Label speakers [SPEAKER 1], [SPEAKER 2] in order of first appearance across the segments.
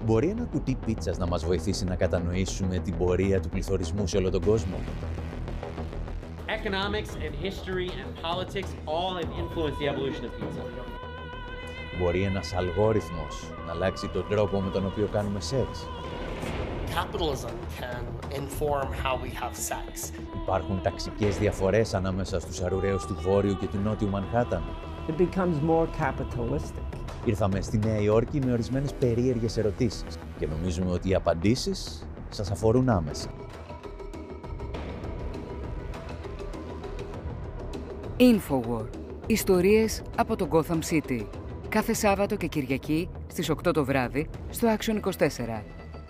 [SPEAKER 1] Μπορεί ένα κουτί πίτσας να μας βοηθήσει να κατανοήσουμε την πορεία του πληθωρισμού σε όλο τον κόσμο?
[SPEAKER 2] Economics and history and politics all have influenced the evolution of pizza.
[SPEAKER 1] Μπορεί ένας αλγόριθμος να αλλάξει τον τρόπο με τον οποίο κάνουμε σεξ?
[SPEAKER 3] Capitalism can inform how we have sex.
[SPEAKER 1] Υπάρχουν ταξικές διαφορές ανάμεσα στους αρουραίους του Βόρειου και του Νότιου Μανχάταν?
[SPEAKER 4] It becomes more capitalistic.
[SPEAKER 1] Ήρθαμε στη Νέα Υόρκη με ορισμένες περίεργες ερωτήσεις και νομίζουμε ότι οι απαντήσεις σας αφορούν άμεσα.
[SPEAKER 5] Infowar. Ιστορίες από το Gotham City. Κάθε Σάββατο και Κυριακή στις 8 το βράδυ στο Action 24.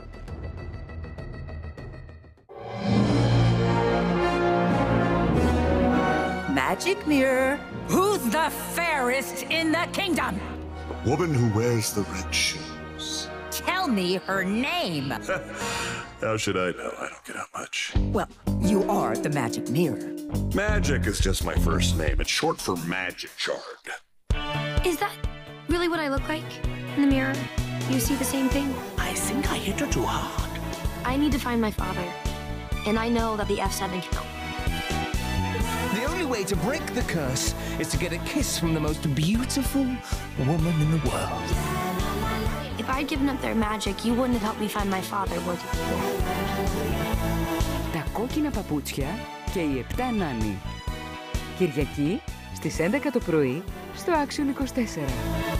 [SPEAKER 6] Magic mirror, who's the fairest in the kingdom?
[SPEAKER 7] Woman who wears the red shoes.
[SPEAKER 6] Tell me her name.
[SPEAKER 7] How should I know? I don't get out much.
[SPEAKER 6] Well, you are the magic mirror.
[SPEAKER 7] Magic is just my first name. It's short for magic shard.
[SPEAKER 8] Is that really what I look like in the mirror? You see the same thing?
[SPEAKER 6] I think I hit her too hard.
[SPEAKER 8] I need to find my father. And I know that the F7 can help.
[SPEAKER 9] The only way to break the curse is to get a kiss from the most beautiful woman in the world.
[SPEAKER 8] If I'd given up their magic, you wouldn't have helped me find my father, would you?
[SPEAKER 5] Τα κόκκινα παπούτσια και οι 7 νάνοι. Κυριακή στις 11 το πρωί στο Action 24.